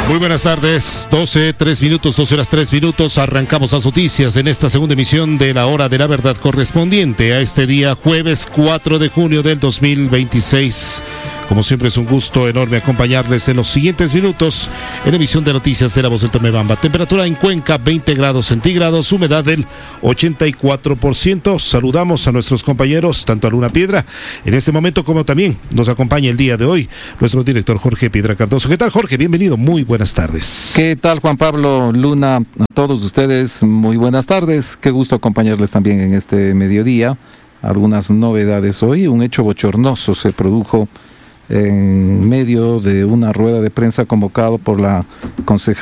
Muy buenas tardes, 12 horas 3 minutos, arrancamos las noticias en esta segunda emisión de la Hora de la Verdad correspondiente a este día jueves 4 de junio del 2026. Como siempre es un gusto enorme acompañarles en los siguientes minutos en emisión de noticias de La Voz del Tomebamba. Temperatura en Cuenca 20 grados centígrados, humedad del 84%. Saludamos a nuestros compañeros, tanto a Luna Piedra en este momento como también nos acompaña el día de hoy nuestro director Jorge Piedra Cardoso. ¿Qué tal, Jorge? Bienvenido, muy buenas tardes. ¿Qué tal, Juan Pablo, Luna? A todos ustedes, muy buenas tardes. Qué gusto acompañarles también en este mediodía. Algunas novedades hoy. Un hecho bochornoso se produjo en medio de una rueda de prensa convocado por la concejal